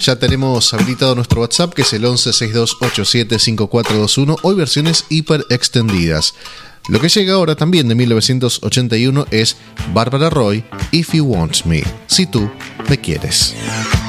Ya tenemos habilitado nuestro WhatsApp, que es el 1162875421. Hoy versiones hiper extendidas. Lo que llega ahora también de 1981 es Barbara Roy, If You Want Me, si tú me quieres.